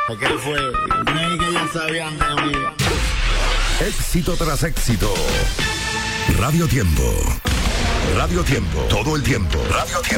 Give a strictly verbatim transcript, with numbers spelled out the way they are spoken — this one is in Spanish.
¿Qué fue? Ni que ya sabían de mí. Éxito tras éxito. Radio Tiempo. Radio Tiempo. Todo el tiempo. Radio Tiempo.